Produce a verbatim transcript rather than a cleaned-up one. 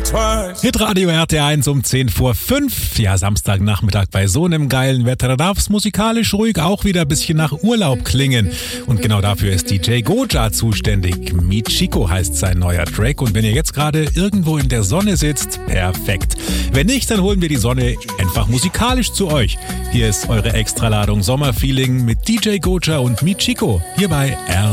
Hitradio R T eins um zehn vor fünf. Ja, Samstagnachmittag bei so einem geilen Wetter. Da darf es musikalisch ruhig auch wieder ein bisschen nach Urlaub klingen. Und genau dafür ist D J Goja zuständig. Michiko heißt sein neuer Track. Und wenn ihr jetzt gerade irgendwo in der Sonne sitzt, perfekt. Wenn nicht, dann holen wir die Sonne einfach musikalisch zu euch. Hier ist eure Extraladung Sommerfeeling mit D J Goja und Michiko. Hier bei R